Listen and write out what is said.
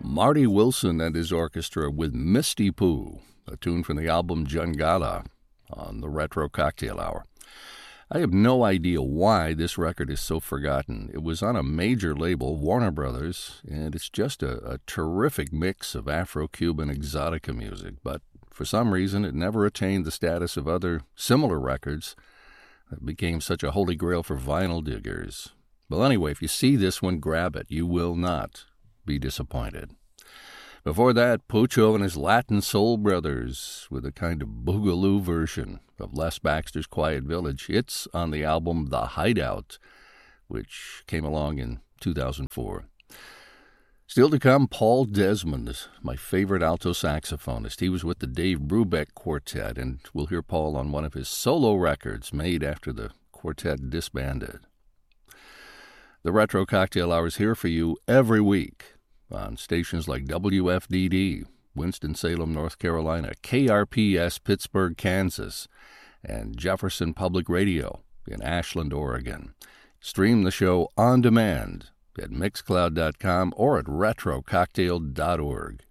Marty Wilson and his orchestra with Misty Poo, a tune from the album Jangada on the Retro Cocktail Hour. I have no idea why this record is so forgotten. It was on a major label, Warner Brothers, and it's just a terrific mix of Afro-Cuban exotica music, but for some reason it never attained the status of other similar records that became such a holy grail for vinyl diggers. Well, anyway, if you see this one, grab it. You will not be disappointed. Before that, Pocho and his Latin Soul Brothers with a kind of boogaloo version of Les Baxter's Quiet Village. It's on the album The Hideout, which came along in 2004. Still to come, Paul Desmond, my favorite alto saxophonist. He was with the Dave Brubeck Quartet, and we'll hear Paul on one of his solo records made after the quartet disbanded. The Retro Cocktail Hour is here for you every week on stations like WFDD, Winston-Salem, North Carolina, KRPS, Pittsburgh, Kansas, and Jefferson Public Radio in Ashland, Oregon. Stream the show on demand at Mixcloud.com or at RetroCocktail.org.